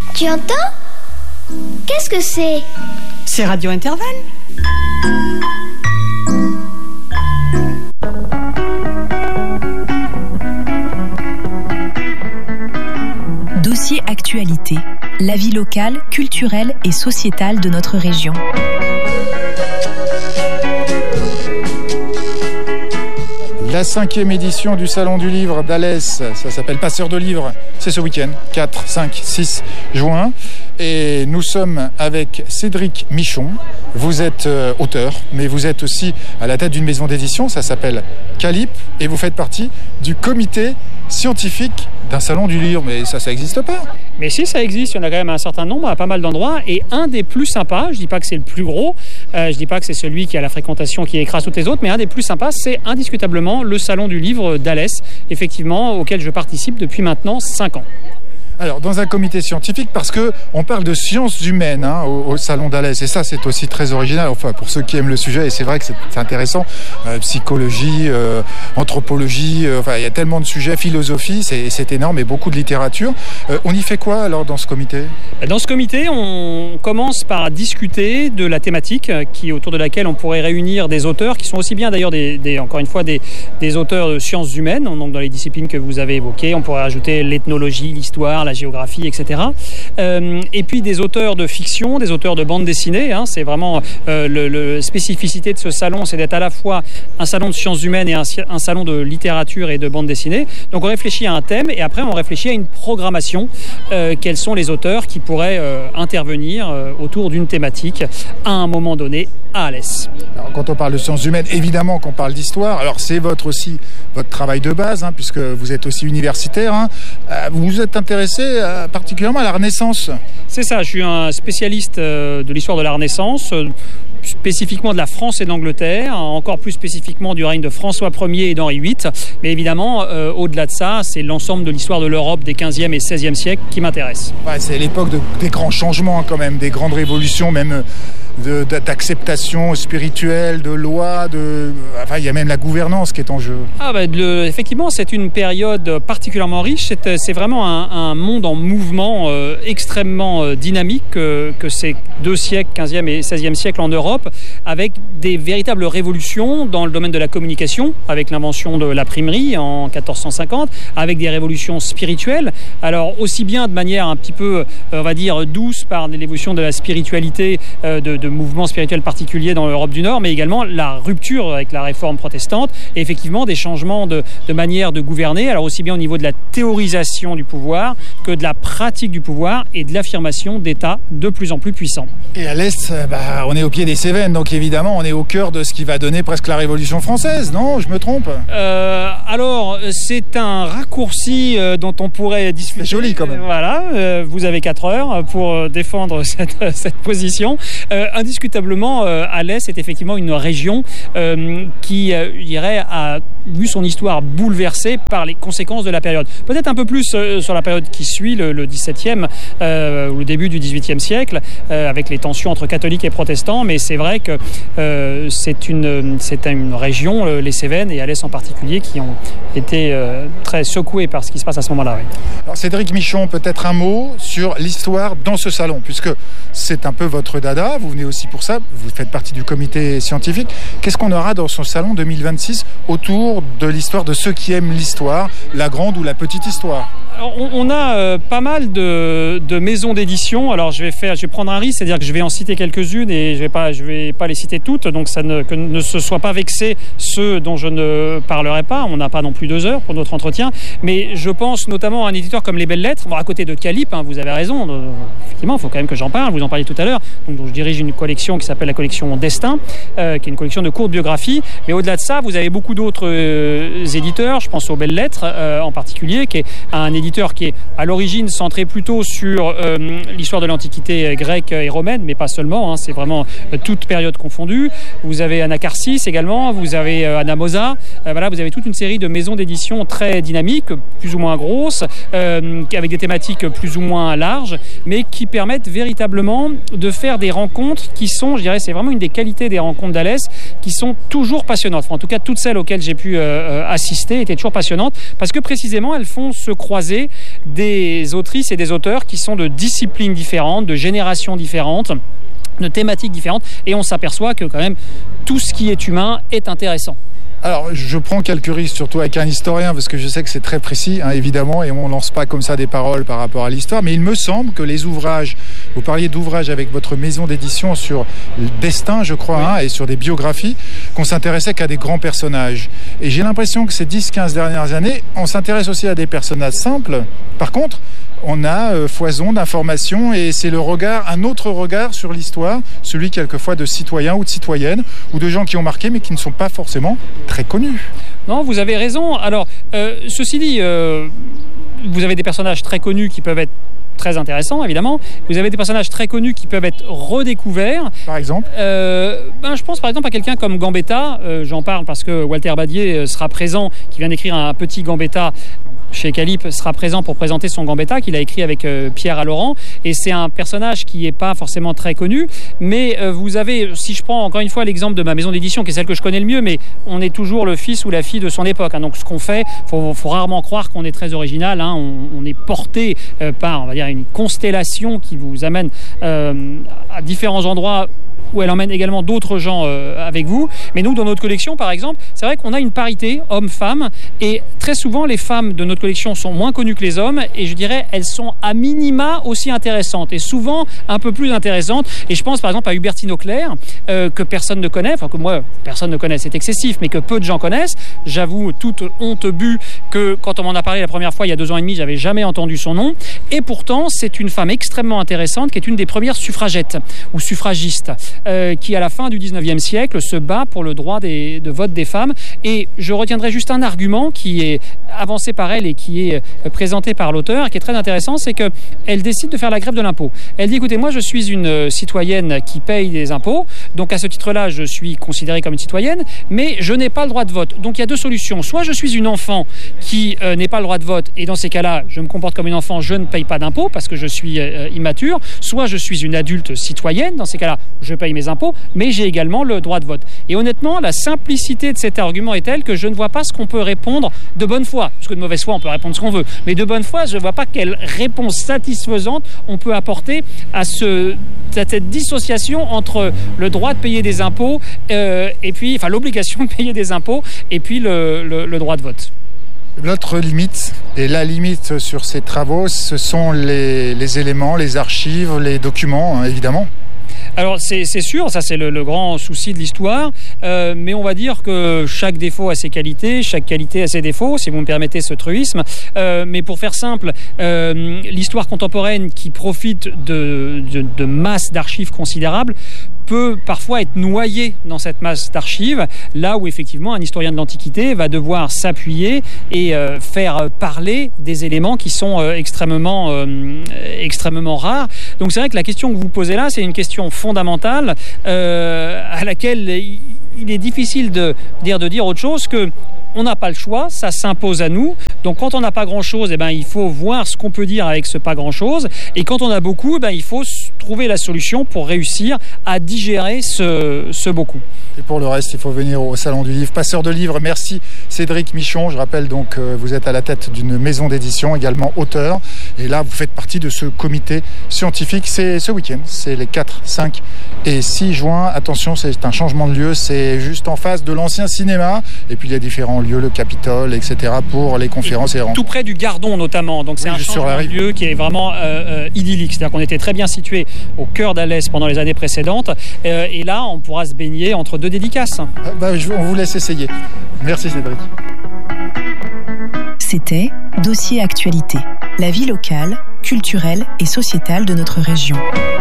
Tu entends ? Qu'est-ce que c'est ? C'est Radio Intervalle. Dossier Actualité, la vie locale, culturelle et sociétale de notre région. La 5e édition du Salon du Livre d'Alès, ça s'appelle Passeur de Livres, c'est ce week-end, 4, 5, 6 juin. Et nous sommes avec Cédric Michon. Vous êtes auteur, mais vous êtes aussi à la tête d'une maison d'édition, ça s'appelle Calip, et vous faites partie du comité scientifique d'un salon du livre. Mais ça n'existe pas. Mais si, ça existe, il y en a quand même un certain nombre, à pas mal d'endroits, et un des plus sympas, je dis pas que c'est le plus gros, je dis pas que c'est celui qui a la fréquentation qui écrase toutes les autres, mais un des plus sympas, c'est indiscutablement le Salon du Livre d'Alès, effectivement, auquel je participe depuis maintenant 5 ans. Alors, dans un comité scientifique, parce qu'on parle de sciences humaines au Salon d'Alès, et ça, c'est aussi très original, enfin, pour ceux qui aiment le sujet, et c'est vrai que c'est intéressant, psychologie, anthropologie, il y a tellement de sujets, philosophie, c'est énorme, et beaucoup de littérature. On y fait quoi, alors, dans ce comité ? Dans ce comité, on commence par discuter de la thématique autour de laquelle on pourrait réunir des auteurs, qui sont aussi bien, d'ailleurs, encore une fois, des auteurs de sciences humaines, donc dans les disciplines que vous avez évoquées. On pourrait ajouter l'ethnologie, l'histoire, la géographie, etc. Et puis des auteurs de fiction, des auteurs de bande dessinée. C'est vraiment la spécificité de ce salon, c'est d'être à la fois un salon de sciences humaines et un salon de littérature et de bande dessinée. Donc on réfléchit à un thème et après on réfléchit à une programmation. Quels sont les auteurs qui pourraient intervenir autour d'une thématique à un moment donné à Alès. Alors, quand on parle de sciences humaines, évidemment qu'on parle d'histoire. Alors c'est aussi votre travail de base, puisque vous êtes aussi universitaire. Vous vous êtes intéressé particulièrement à la Renaissance. C'est ça, je suis un spécialiste de l'histoire de la Renaissance, spécifiquement de la France et de l'Angleterre, encore plus spécifiquement du règne de François Ier et d'Henri VIII. Mais évidemment, au-delà de ça, c'est l'ensemble de l'histoire de l'Europe des 15e et 16e siècles qui m'intéresse. Ouais, c'est l'époque des grands changements quand même, des grandes révolutions, même d'acceptation spirituelle, de loi, il y a même la gouvernance qui est en jeu. Effectivement, c'est une période particulièrement riche. C'est vraiment un monde en mouvement extrêmement dynamique que ces 2 siècles, 15e et 16e siècle en Europe, avec des véritables révolutions dans le domaine de la communication, avec l'invention de l'imprimerie en 1450, avec des révolutions spirituelles. Alors aussi bien de manière un petit peu, on va dire, douce par l'évolution de la spiritualité, de mouvements spirituels particuliers dans l'Europe du Nord, mais également la rupture avec la réforme protestante et effectivement des changements de manière de gouverner, alors aussi bien au niveau de la théorisation du pouvoir que de la pratique du pouvoir et de l'affirmation d'États de plus en plus puissants. Et à l'Est, on est au pied des Cévennes, donc évidemment on est au cœur de ce qui va donner presque la Révolution française, non ? Je me trompe ? Alors, c'est un raccourci dont on pourrait discuter. C'est joli quand même. Voilà, vous avez 4 heures pour défendre cette position. Indiscutablement, Alès est effectivement une région qui, je dirais, a vu son histoire bouleversée par les conséquences de la période. Peut-être un peu plus sur la période qui suit, le 17e ou le début du 18e siècle, avec les tensions entre catholiques et protestants, mais c'est vrai que c'est une région, les Cévennes et Alès en particulier, qui ont été très secoués par ce qui se passe à ce moment-là. Oui. Alors Cédric Michon, peut-être un mot sur l'histoire dans ce salon, puisque c'est un peu votre dada, vous venez aussi pour ça, vous faites partie du comité scientifique. Qu'est-ce qu'on aura dans ce salon 2026 autour de l'histoire de ceux qui aiment l'histoire, la grande ou la petite histoire ? Alors, on a pas mal de maisons d'édition. Alors je vais prendre un risque, c'est-à-dire que je vais en citer quelques-unes et je vais pas les citer toutes, donc que ne se soient pas vexés ceux dont je ne parlerai pas. On n'a pas non plus 2 heures pour notre entretien, mais je pense notamment à un éditeur comme Les Belles Lettres. Bon, à côté de Calip, vous avez raison. Effectivement, il faut quand même que j'en parle. Vous en parliez tout à l'heure. Donc je dirige une collection qui s'appelle la collection Destin, qui est une collection de courtes biographies. Mais au-delà de ça, vous avez beaucoup d'autres éditeurs. Je pense aux Belles Lettres en particulier, qui est un éditeur qui est à l'origine centré plutôt sur l'histoire de l'Antiquité grecque et romaine, mais pas seulement, c'est vraiment toute période confondue. Vous avez Anacarsis également, vous avez Anamosa, vous avez toute une série de maisons d'édition très dynamiques, plus ou moins grosses, avec des thématiques plus ou moins larges, mais qui permettent véritablement de faire des rencontres qui sont, je dirais, c'est vraiment une des qualités des rencontres d'Alès, qui sont toujours passionnantes. Enfin, en tout cas, toutes celles auxquelles j'ai pu assister étaient toujours passionnantes, parce que précisément, elles font se croiser des des autrices et des auteurs qui sont de disciplines différentes, de générations différentes, de thématiques différentes, et on s'aperçoit que quand même tout ce qui est humain est intéressant. Alors, je prends quelques risques, surtout avec un historien, parce que je sais que c'est très précis, évidemment, et on ne lance pas comme ça des paroles par rapport à l'histoire, mais il me semble que les ouvrages, vous parliez d'ouvrages avec votre maison d'édition sur le destin, je crois, et sur des biographies, qu'on s'intéressait qu'à des grands personnages. Et j'ai l'impression que ces 10-15 dernières années, on s'intéresse aussi à des personnages simples. Par contre, on a foison d'informations et c'est un autre regard sur l'histoire, celui quelquefois de citoyens ou de citoyennes ou de gens qui ont marqué mais qui ne sont pas forcément très connus. Non, vous avez raison. Alors, ceci dit, vous avez des personnages très connus qui peuvent être très intéressants, évidemment. Vous avez des personnages très connus qui peuvent être redécouverts. Par exemple je pense par exemple à quelqu'un comme Gambetta. J'en parle parce que Walter Badier sera présent, qui vient d'écrire un petit Gambetta chez Calip, sera présent pour présenter son Gambetta qu'il a écrit avec Pierre Allaurent, et c'est un personnage qui n'est pas forcément très connu, mais vous avez, si je prends encore une fois l'exemple de ma maison d'édition qui est celle que je connais le mieux, mais on est toujours le fils ou la fille de son époque, donc ce qu'on fait, faut rarement croire qu'on est très original, on est porté par, on va dire, une constellation qui vous amène à différents endroits où elle emmène également d'autres gens avec vous. Mais nous, dans notre collection, par exemple, c'est vrai qu'on a une parité homme-femme, et très souvent, les femmes de notre collection sont moins connues que les hommes, et je dirais, elles sont à minima aussi intéressantes, et souvent un peu plus intéressantes. Et je pense par exemple à Hubertine Auclair, que personne ne connaît, enfin que moi, personne ne connaît, c'est excessif, mais que peu de gens connaissent. J'avoue, toute honte bu, que quand on m'en a parlé la première fois, il y a 2 ans et demi, j'avais jamais entendu son nom. Et pourtant, c'est une femme extrêmement intéressante, qui est une des premières suffragettes, ou suffragistes, qui à la fin du 19e siècle se bat pour le droit de vote des femmes. Et je retiendrai juste un argument qui est avancé par elle et qui est présenté par l'auteur, qui est très intéressant, c'est qu'elle décide de faire la grève de l'impôt. Elle dit, écoutez, moi je suis une citoyenne qui paye des impôts, donc à ce titre-là je suis considérée comme une citoyenne, mais je n'ai pas le droit de vote. Donc il y a 2 solutions. Soit je suis une enfant qui n'est pas le droit de vote, et dans ces cas-là je me comporte comme une enfant, je ne paye pas d'impôts parce que je suis immature. Soit je suis une adulte citoyenne, dans ces cas-là je paye mes impôts, mais j'ai également le droit de vote. Et honnêtement, la simplicité de cet argument est telle que je ne vois pas ce qu'on peut répondre de bonne foi. Parce que de mauvaise foi, on peut répondre ce qu'on veut. Mais de bonne foi, je ne vois pas quelle réponse satisfaisante on peut apporter à cette dissociation entre le droit de payer des impôts et puis, enfin, l'obligation de payer des impôts et puis le droit de vote. L'autre limite, et la limite sur ces travaux, ce sont les éléments, les archives, les documents, évidemment. Alors c'est sûr, ça c'est le grand souci de l'histoire, mais on va dire que chaque défaut a ses qualités, chaque qualité a ses défauts, si vous me permettez ce truisme. Mais pour faire simple, l'histoire contemporaine qui profite de masses d'archives considérables peut parfois être noyé dans cette masse d'archives, là où effectivement un historien de l'Antiquité va devoir s'appuyer et faire parler des éléments qui sont extrêmement rares. Donc c'est vrai que la question que vous posez là, c'est une question fondamentale à laquelle il est difficile de dire autre chose que on n'a pas le choix, ça s'impose à nous. Donc quand on n'a pas grand-chose, il faut voir ce qu'on peut dire avec ce pas grand-chose. Et quand on a beaucoup, il faut trouver la solution pour réussir à digérer ce beaucoup. Et pour le reste, il faut venir au Salon du Livre. Passeur de livres, merci Cédric Michon. Je rappelle donc que vous êtes à la tête d'une maison d'édition, également auteur. Et là, vous faites partie de ce comité scientifique. C'est ce week-end, c'est les 4, 5 et 6 juin. Attention, c'est un changement de lieu. C'est juste en face de l'ancien cinéma. Et puis il y a différents lieux, le Capitole, etc. pour les conférences et rencontres. Tout près du Gardon notamment. Donc c'est un changement de lieu qui est vraiment idyllique. C'est-à-dire qu'on était très bien situé au cœur d'Alès pendant les années précédentes. Et là, on pourra se baigner entre 2 dédicaces. On vous laisse essayer. Merci Cédric. C'était Dossier Actualité, la vie locale, culturelle et sociétale de notre région.